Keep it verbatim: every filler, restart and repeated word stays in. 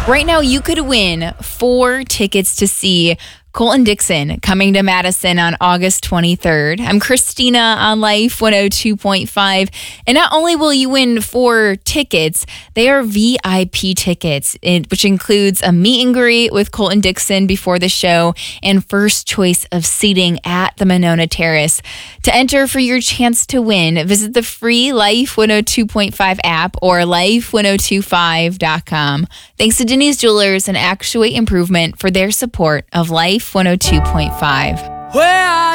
Right now, you could win four tickets to see Colton Dixon coming to Madison on August twenty-third. I'm Christina on Life one oh two point five. And not only will you win four tickets, they are V I P tickets, which includes a meet and greet with Colton Dixon before the show and first choice of seating at the Monona Terrace. To enter for your chance to win, visit the free Life one oh two point five app or life ten twenty-five dot com. Thanks to Denny's Jewelers and Actuate Improvement for their support of Life one oh two point five. Where